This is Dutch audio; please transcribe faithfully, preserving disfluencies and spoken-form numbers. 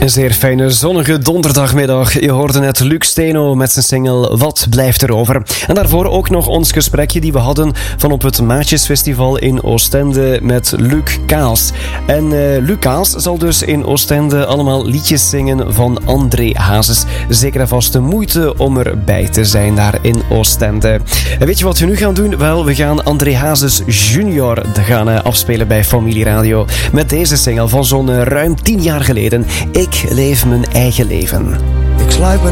Een zeer fijne zonnige donderdagmiddag. Je hoorde net Luc Steno met zijn single Wat blijft er over? En daarvoor ook nog ons gesprekje die we hadden van op het Maatjesfestival in Oostende met Luc Kaals. En uh, Luc Kaals zal dus in Oostende allemaal liedjes zingen van André Hazes. Zeker en vast de moeite om erbij te zijn daar in Oostende. En weet je wat we nu gaan doen? Wel, we gaan André Hazes junior gaan uh, afspelen bij Familie Radio. Met deze single van zo'n uh, ruim tien jaar geleden. Ik leef mijn eigen leven. Ik sluit me